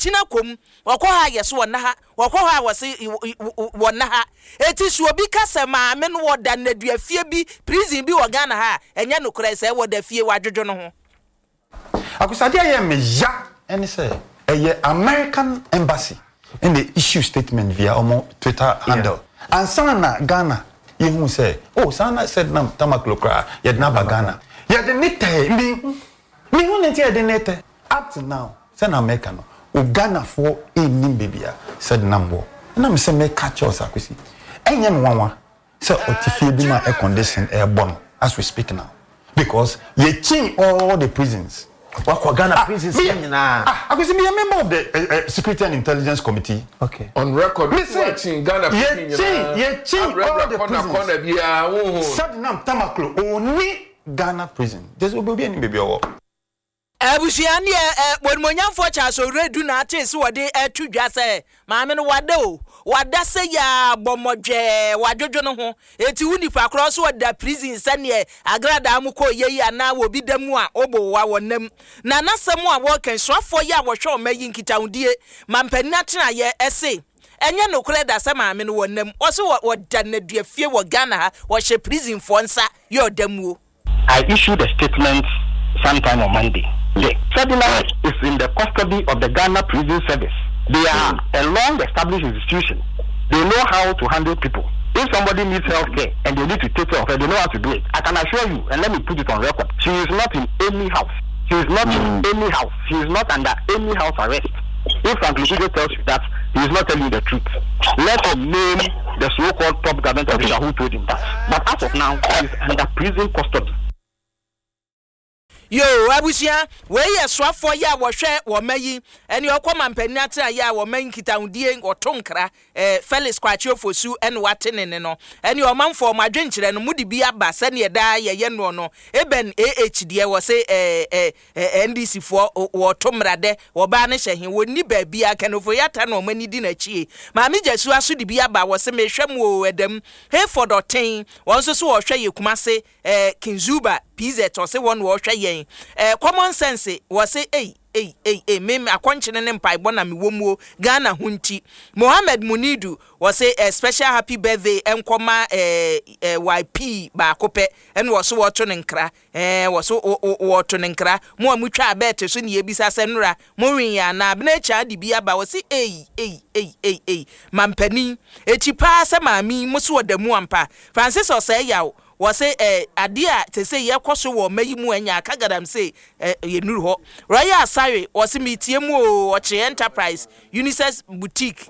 echina kom wakoha yeso wona ha wakoha wose wona ha eti so obi kasa maame no woda na duafie bi prison bi wo Ghana ha enye no kura se woda fie wadwodwo no ho akusade aye meja ene say American embassy and they issue statement via Twitter handle and sana Ghana you say sana said nam tamaklokra yedna Ghana yedenete me hu nete yedenete up to now say America no Ghana for enim bibia said nambo na me say me catch us akwisi enye me wanwa say otifie bi ma air condition air bon as we speak now because ye change all the prisons What Ghana prisons I was a member of the Security and Intelligence Committee. Okay. On record, watching Ghana prisons. All the prisons. Sadnam Tamaklo only Ghana prison. There's will be any baby or. Abusiani when monyamfo cha so redu na ate so wode atudwa se maame no wade o wada se ya bomodwe wadwodwo no ho eti unifa cross wada prison sane agrada amuko yeyi ana wo bidamu a obo wa wonam na nasemu a wo kan soafo ya wo hwe o mayi nkitaudie mampani atena ye ese enye no kure da se maame no wonam o so wada na duafie wo Ghana ha wo hye prison fo nsa ye odamuo. I issued a statement sometime on Monday. The Ferdinand is in the custody of the Ghana Prison Service. They are a long-established institution. They know how to handle people. If somebody needs health care and they need to take care of her, they know how to do it. I can assure you, and let me put it on record, she is not in any house. She is not in any house. She is not under any house arrest. If Franklin Kujo tells you that, he is not telling you the truth. Let him name the so-called top government official who told him that. But as of now, she is under prison custody. Yo abusia we ye soafo ya wo hwe wo mayi ene okoma mpani atra ya wo man kitahudie otonkra Felix Kwachiofo ene watene no ene o manfo madwenkyere no mudi bi aba sane da ye no eben AHD wo se NDC fo wo tomrade wo ba ne hyehe woni ba bia kanofo yata no mani di na chie ma me jasu aso di bi aba wo se mehwem wo edam Hefodoten won so wo hwe ye kumase Kinzuba PZ or say one wash yen. Common sense was say, meme a conchinen empire bona mi womo Ghana hunti. Mohammed Munidu was say a special happy birthday and comma YP ba kope and was so watering cra was so watering cra more mucha better soon ye bisa senra Moria na bnecha di biaba was say mampani e chipa sama mi musu de muampa Francis or say yaw was say adia to say ye kwaso wo mayi mu anya kagadam say ye nuru ho Royal Asare was me tiemu o enterprise Unisex boutique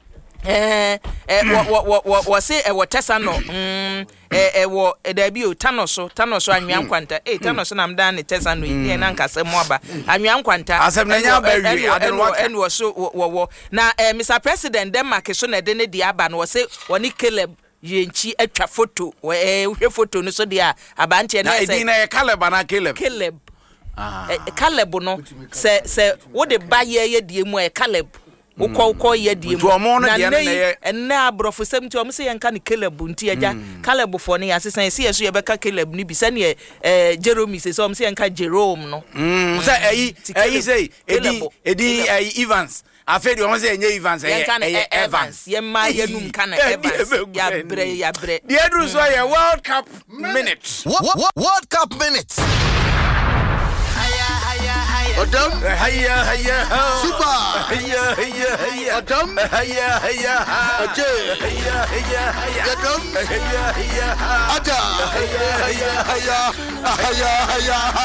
was say e wotesa no wo edabio tanoso anwan kwanta tanoso nam dan ne tesa no ye na nkasa mu aba anwan kwanta asem na nya ba wi and was so wo na Mr President Denmark so na de ne di aba no was say woni Caleb yenchi atwa photo hwe photo no so dia abante na say na Caleb na Caleb Caleb no se wo de ba ye die mu Caleb ukọ ye die mu na abrofo sem ti o me se yenka ne Caleb nti agya Caleb fo ne asesan se yeso ye beka Caleb ni bi se ne Jerome se o me se yenka Jerome no say say edi Evans afedi o say enye Evans Evans ye ma ye num kana Evans ya bre the Edru so ye World Cup minutes World Cup minutes Adam Haya Super Haya Adam Haya Ajay Adam Ada Haya